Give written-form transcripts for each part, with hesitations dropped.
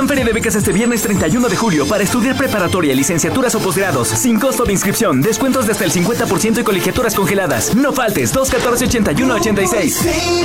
feria de becas este viernes 31 de julio para estudiar preparatoria, licenciaturas o posgrados, sin costo de inscripción, descuentos de hasta el 50% y colegiaturas congeladas. No faltes, 214-8186.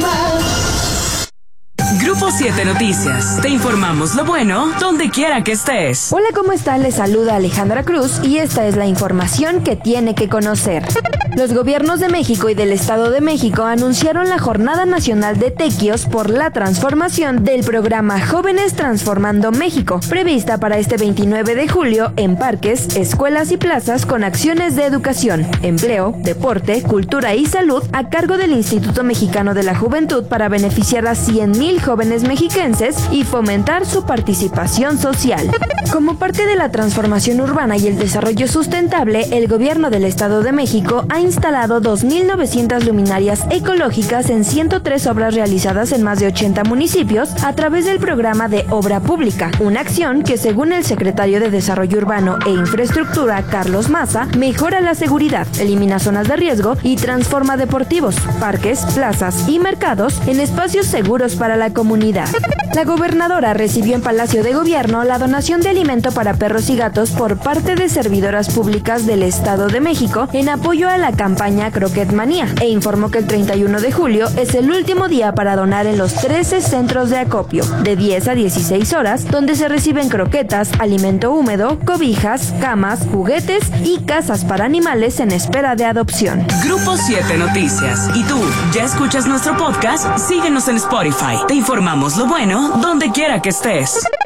Grupo 7 Noticias. Te informamos lo bueno donde quiera que estés. Hola, ¿cómo están? Les saluda Alejandra Cruz y esta es la información que tiene que conocer. Los gobiernos de México y del Estado de México anunciaron la Jornada Nacional de Tequios por la transformación del programa Jóvenes Transformando México, prevista para este 29 de julio en parques, escuelas y plazas con acciones de educación, empleo, deporte, cultura y salud a cargo del Instituto Mexicano de la Juventud para beneficiar a 100,000 jóvenes mexiquenses y fomentar su participación social. Como parte de la transformación urbana y el desarrollo sustentable, el gobierno del Estado de México ha instalado 2,900 luminarias ecológicas en 103 obras realizadas en más de 80 municipios a través del programa de obra pública, una acción que, según el secretario de Desarrollo Urbano e Infraestructura, Carlos Maza, mejora la seguridad, elimina zonas de riesgo y transforma deportivos, parques, plazas y mercados en espacios seguros para la comunidad. La gobernadora recibió en Palacio de Gobierno la donación de alimento para perros y gatos por parte de servidoras públicas del Estado de México en apoyo a la campaña Croquet Manía e informó que el 31 de julio es el último día para donar en los 13 centros de acopio, de 10 a 16 horas, donde se reciben croquetas, alimento húmedo, cobijas, camas, juguetes y casas para animales en espera de adopción. Grupo 7 Noticias. ¿Y tú, ya escuchas nuestro podcast? Síguenos en Spotify. Te informamos lo bueno donde quiera que estés.